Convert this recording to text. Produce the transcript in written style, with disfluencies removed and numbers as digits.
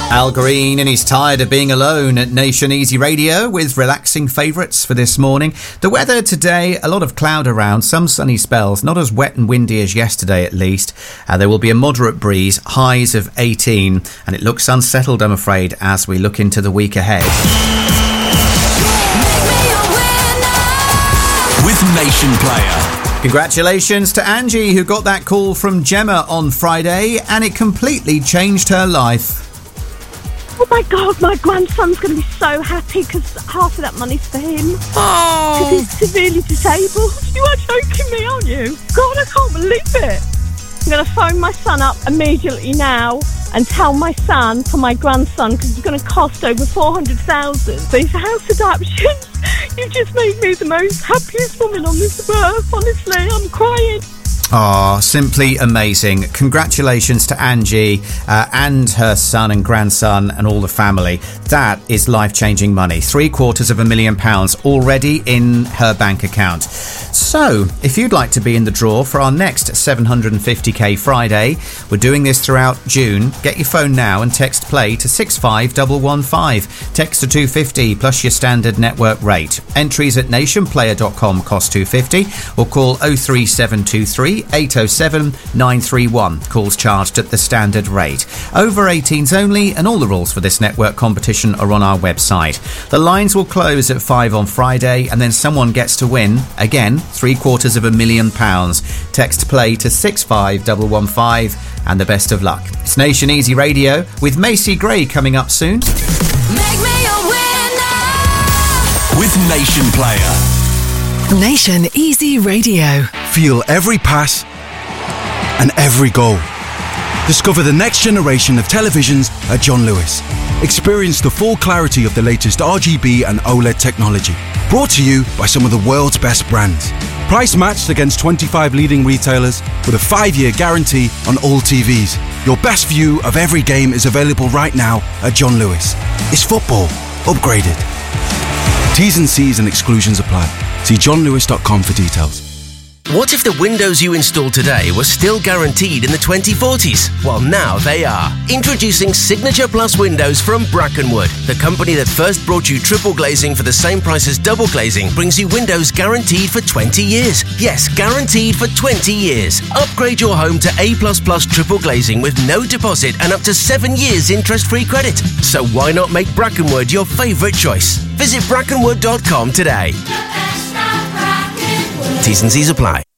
Al Green, and he's tired of being alone at Nation Easy Radio with relaxing favourites for this morning. The weather today, a lot of cloud around, some sunny spells, not as wet and windy as yesterday at least. There will be a moderate breeze, highs of 18, and it looks unsettled, I'm afraid, as we look into the week ahead. With Nation Player. Congratulations to Angie, who got that call from Gemma on Friday, and it completely changed her life. Oh my God, my grandson's going to be so happy because half of that money's for him. Because he's severely disabled. You are joking me, aren't you? God, I can't believe it. I'm going to phone my son up immediately now and tell my son for my grandson, because it's going to cost over 400,000. These house adoptions, you've just made me the most happiest woman on this earth. Honestly, I'm crying. Oh, simply amazing. Congratulations to Angie and her son and grandson and all the family. That is life-changing money. £750,000 already in her bank account. So, if you'd like to be in the draw for our next 750k Friday, we're doing this throughout June. Get your phone now and text play to 65115. Text to 250 plus your standard network rate. Entries at nationplayer.com cost £250 or call 03723 807 931. Calls charged at the standard rate. Over 18s only, and all the rules for this network competition are on our website. The lines will close at 5 on Friday, and then someone gets to win, again, £750,000. Text play to 65115, and the best of luck. It's Nation Easy Radio with Macy Gray coming up soon. Make me a winner with Nation Player. Nation Easy Radio. Feel every pass and every goal. Discover the next generation of televisions at John Lewis. Experience the full clarity of the latest RGB and OLED technology. Brought to you by some of the world's best brands. Price matched against 25 leading retailers with a 5-year guarantee on all TVs. Your best view of every game is available right now at John Lewis. It's football upgraded. T's and C's and exclusions apply. See johnlewis.com for details. What if the windows you install today were still guaranteed in the 2040s? Well, now they are. Introducing Signature Plus windows from Brackenwood. The company that first brought you triple glazing for the same price as double glazing brings you windows guaranteed for 20 years. Yes, guaranteed for 20 years. Upgrade your home to A++ triple glazing with no deposit and up to 7 years interest-free credit. So why not make Brackenwood your favourite choice? Visit brackenwood.com today. T's and C's apply.